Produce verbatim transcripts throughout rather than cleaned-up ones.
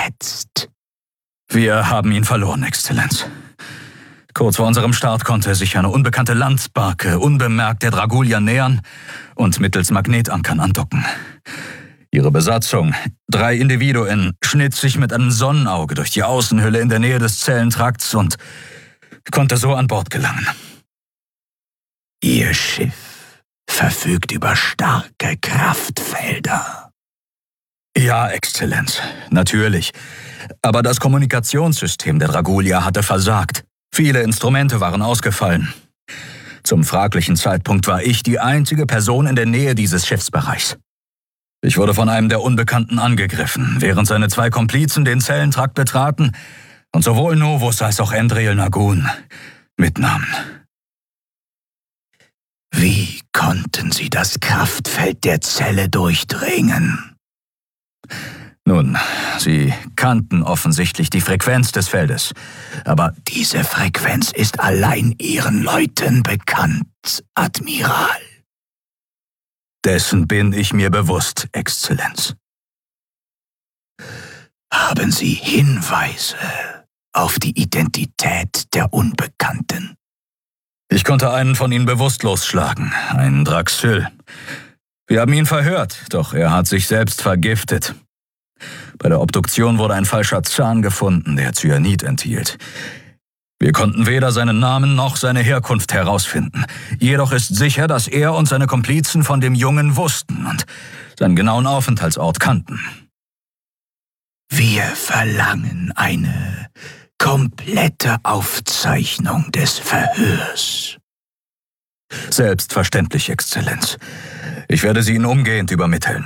jetzt? Wir haben ihn verloren, Exzellenz. Kurz vor unserem Start konnte sich eine unbekannte Landbarke unbemerkt der Dragulia nähern und mittels Magnetankern andocken. Ihre Besatzung, drei Individuen, schnitt sich mit einem Sonnenauge durch die Außenhülle in der Nähe des Zellentrakts und konnte so an Bord gelangen. Ihr Schiff verfügt über starke Kraftfelder. Ja, Exzellenz, natürlich. Aber das Kommunikationssystem der Dragulia hatte versagt. Viele Instrumente waren ausgefallen. Zum fraglichen Zeitpunkt war ich die einzige Person in der Nähe dieses Schiffsbereichs. Ich wurde von einem der Unbekannten angegriffen, während seine zwei Komplizen den Zellentrakt betraten und sowohl Novus als auch Endriel Nagun mitnahmen. Wie konnten sie das Kraftfeld der Zelle durchdringen? Nun, sie kannten offensichtlich die Frequenz des Feldes, aber diese Frequenz ist allein ihren Leuten bekannt, Admiral. Dessen bin ich mir bewusst, Exzellenz. Haben Sie Hinweise auf die Identität der Unbekannten? Ich konnte einen von ihnen bewusstlos schlagen, einen Draxyl. Wir haben ihn verhört, doch er hat sich selbst vergiftet. Bei der Obduktion wurde ein falscher Zahn gefunden, der Cyanid enthielt. Wir konnten weder seinen Namen noch seine Herkunft herausfinden. Jedoch ist sicher, dass er und seine Komplizen von dem Jungen wussten und seinen genauen Aufenthaltsort kannten. Wir verlangen eine komplette Aufzeichnung des Verhörs. Selbstverständlich, Exzellenz. Ich werde sie Ihnen umgehend übermitteln.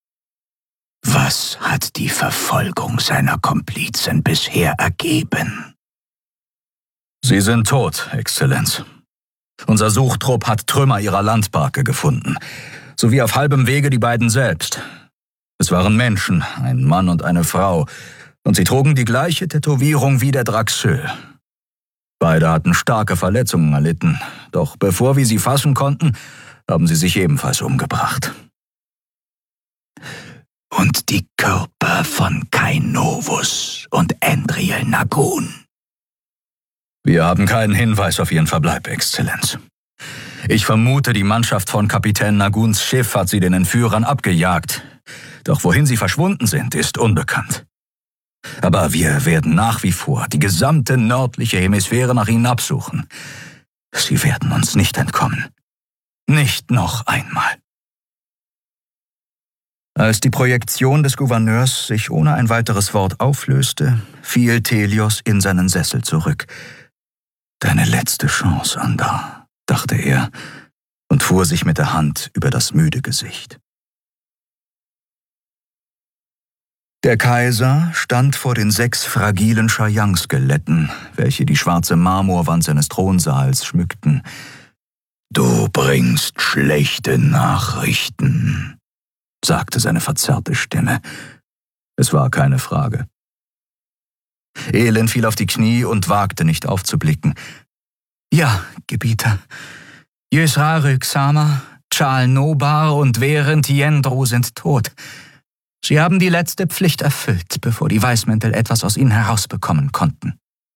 Was hat die Verfolgung seiner Komplizen bisher ergeben? Sie sind tot, Exzellenz. Unser Suchtrupp hat Trümmer ihrer Landbarke gefunden, sowie auf halbem Wege die beiden selbst. Es waren Menschen, ein Mann und eine Frau, und sie trugen die gleiche Tätowierung wie der Draxyl. Beide hatten starke Verletzungen erlitten, doch bevor wir sie fassen konnten, haben sie sich ebenfalls umgebracht. Und die Körper von Kain Novus und Endriel Nagun? Wir haben keinen Hinweis auf ihren Verbleib, Exzellenz. Ich vermute, die Mannschaft von Kapitän Naguns Schiff hat sie den Entführern abgejagt. Doch wohin sie verschwunden sind, ist unbekannt. Aber wir werden nach wie vor die gesamte nördliche Hemisphäre nach ihnen absuchen. Sie werden uns nicht entkommen. Nicht noch einmal. Als die Projektion des Gouverneurs sich ohne ein weiteres Wort auflöste, fiel Thelios in seinen Sessel zurück. »Deine letzte Chance, Andar«, dachte er und fuhr sich mit der Hand über das müde Gesicht. Der Kaiser stand vor den sechs fragilen Shayang-Skeletten, welche die schwarze Marmorwand seines Thronsaals schmückten. »Du bringst schlechte Nachrichten«, sagte seine verzerrte Stimme. Es war keine Frage. Elend fiel auf die Knie und wagte nicht aufzublicken. »Ja, Gebieter. Jösra Xama, Chal Nobar und Während Yendru sind tot. Sie haben die letzte Pflicht erfüllt, bevor die Weißmäntel etwas aus ihnen herausbekommen konnten.«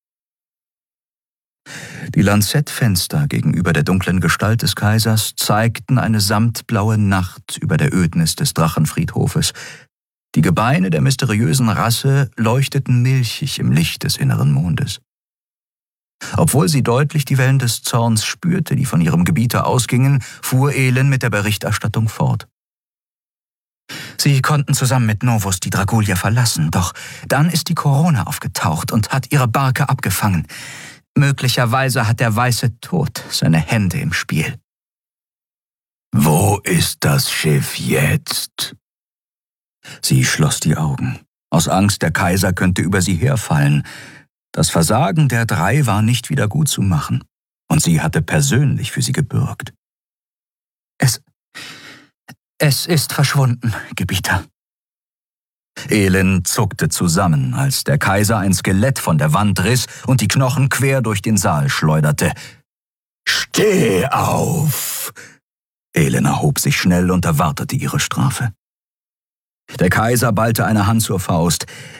Die Lanzettfenster gegenüber der dunklen Gestalt des Kaisers zeigten eine samtblaue Nacht über der Ödnis des Drachenfriedhofes. Die Gebeine der mysteriösen Rasse leuchteten milchig im Licht des inneren Mondes. Obwohl sie deutlich die Wellen des Zorns spürte, die von ihrem Gebieter ausgingen, fuhr Elend mit der Berichterstattung fort. Sie konnten zusammen mit Novus die Dragulia verlassen, doch dann ist die Corona aufgetaucht und hat ihre Barke abgefangen. Möglicherweise hat der weiße Tod seine Hände im Spiel. »Wo ist das Schiff jetzt?« Sie schloss die Augen. Aus Angst, der Kaiser könnte über sie herfallen. Das Versagen der drei war nicht wieder gut zu machen, und sie hatte persönlich für sie gebürgt. Es, es ist verschwunden, Gebieter. Elend zuckte zusammen, als der Kaiser ein Skelett von der Wand riss und die Knochen quer durch den Saal schleuderte. »Steh auf!« Elend erhob sich schnell und erwartete ihre Strafe. Der Kaiser ballte eine Hand zur Faust.